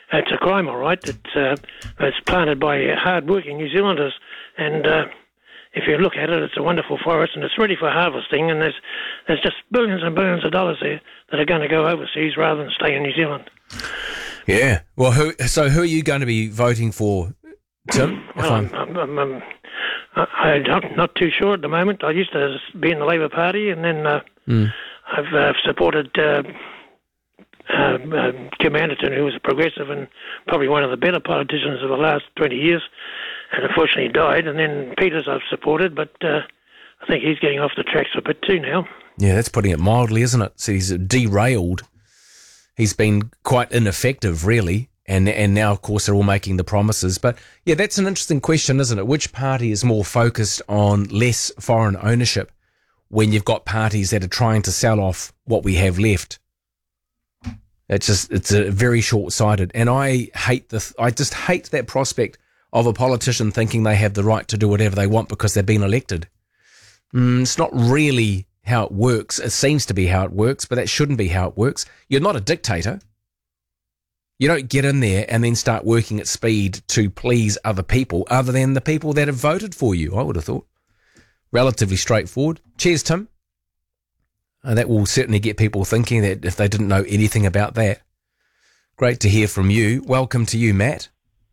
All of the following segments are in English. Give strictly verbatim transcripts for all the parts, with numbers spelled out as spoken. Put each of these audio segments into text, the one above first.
it's a crime, all right. It's, uh, it's planted by hard-working New Zealanders, and uh, if you look at it, it's a wonderful forest, and it's ready for harvesting, and there's there's just billions and billions of dollars there that are going to go overseas rather than stay in New Zealand. Yeah. Well, who? So who are you going to be voting for, Tim? Well, I'm, I'm, I'm, I'm, I'm not, not too sure at the moment. I used to be in the Labour Party, and then uh, mm. I've uh, supported uh, uh, uh, Kim Anderton, who was a progressive and probably one of the better politicians of the last twenty years, and unfortunately died. And then Peters I've supported, but uh, I think he's getting off the tracks a bit too now. Yeah, that's putting it mildly, isn't it? So he's derailed. He's been quite ineffective, really, and and now, of course, they're all making the promises. But, yeah, that's an interesting question, isn't it? Which party is more focused on less foreign ownership when you've got parties that are trying to sell off what we have left? It's just, it's a very short-sighted. And I hate the, I just hate that prospect of a politician thinking they have the right to do whatever they want because they've been elected. Mm, it's not really how it works. It seems to be how it works, but that shouldn't be how it works. You're not a dictator. You don't get in there and then start working at speed to please other people other than the people that have voted for you, I would have thought. Relatively straightforward. Cheers, Tim. Uh, that will certainly get people thinking that if they didn't know anything about that. Great to hear from you. Welcome to you, Matt.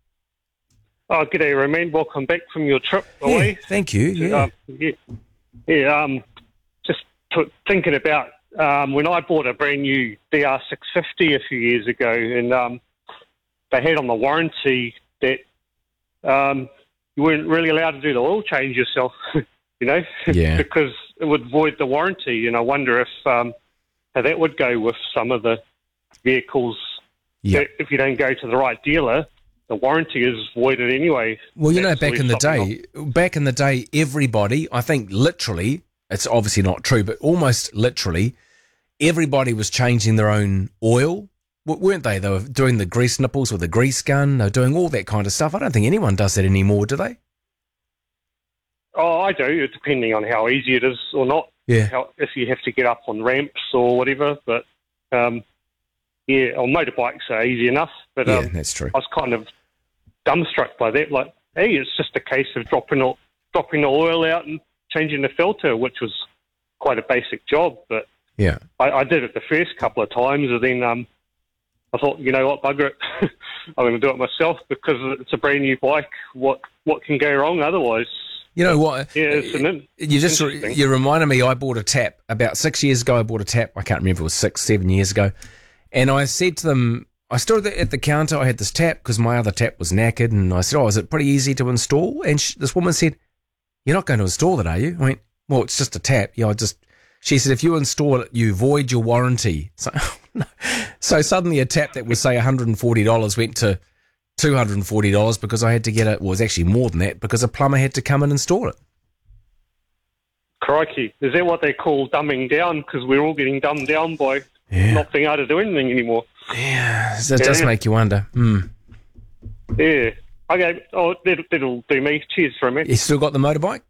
Oh, g'day, Romain. Welcome back from your trip away. Yeah, thank you. Yeah. Um, yeah, yeah um, just t- thinking about um, when I bought a brand new D R six fifty a few years ago, and um, they had on the warranty that um, you weren't really allowed to do the oil change yourself, you know, yeah. because it would void the warranty. And I wonder if um, how that would go with some of the vehicles. Yep. That if you don't go to the right dealer, the warranty is voided anyway. Well, you know, back in the day, off. back in the day, everybody, I think literally, it's obviously not true, but almost literally, everybody was changing their own oil, weren't they? They were doing the grease nipples with a grease gun. They were doing all that kind of stuff. I don't think anyone does that anymore, do they? Oh, I do, depending on how easy it is or not. Yeah. How, if you have to get up on ramps or whatever, but um, yeah, on motorbikes are easy enough. But yeah, um, that's true. I was kind of dumbstruck by that. Like, hey, it's just a case of dropping it, dropping the oil out and changing the filter, which was quite a basic job. But yeah, I, I did it the first couple of times, and then um, I thought, you know what, bugger it, I'm going to do it myself because it's a brand new bike. What what can go wrong otherwise? You know what? Yeah, it's an, you just you reminded me. I bought a tap about six years ago. I bought a tap. I can't remember if it was six, seven years ago. And I said to them, I stood at the counter. I had this tap because my other tap was knackered, and I said, "Oh, is it pretty easy to install?" And she, this woman said, "You're not going to install it, are you?" I went, "Well, it's just a tap." Yeah, I just. She said, "If you install it, you void your warranty." So, so suddenly, a tap that was say one hundred and forty dollars went to two hundred and forty dollars because I had to get it. Well, it was actually more than that because a plumber had to come and install it. Crikey. Is that what they call dumbing down? Because we're all getting dumbed down by yeah. not being able to do anything anymore. Yeah, so it yeah. does make you wonder. Hmm. Yeah. Okay. Oh, that'll, that'll do me. Cheers for a minute. You still got the motorbike?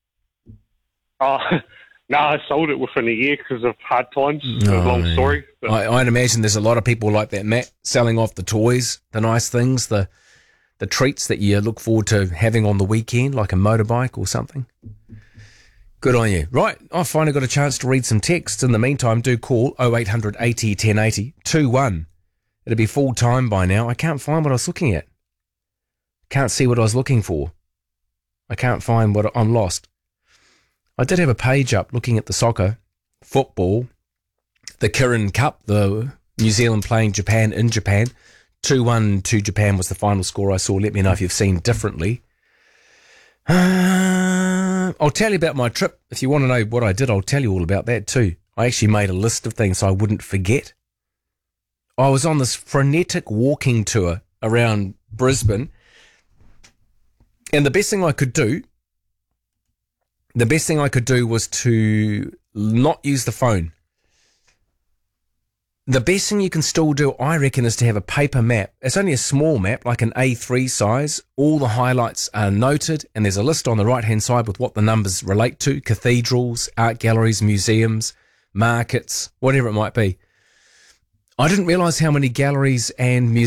Oh, no, I sold it within a year because of hard times. Oh, a long yeah. story. But. I, I'd imagine there's a lot of people like that, Matt, selling off the toys, the nice things, the the treats that you look forward to having on the weekend, like a motorbike or something. Good on you. Right, I've finally got a chance to read some texts. In the meantime, do call oh eight hundred eighty ten eighty two one. It'll be full time by now. I can't find what I was looking at. Can't see what I was looking for. I can't find what I'm lost. I did have a page up looking at the soccer, football, the Kirin Cup, the New Zealand playing Japan in Japan. two one to Japan was the final score I saw. Let me know if you've seen differently. Uh, I'll tell you about my trip. If you want to know what I did, I'll tell you all about that too. I actually made a list of things so I wouldn't forget. I was on this frenetic walking tour around Brisbane, and the best thing I could do, the best thing I could do was to not use the phone. The best thing you can still do, I reckon, is to have a paper map. It's only a small map, like an A three size. All the highlights are noted, and there's a list on the right-hand side with what the numbers relate to: cathedrals, art galleries, museums, markets, whatever it might be. I didn't realise how many galleries and museums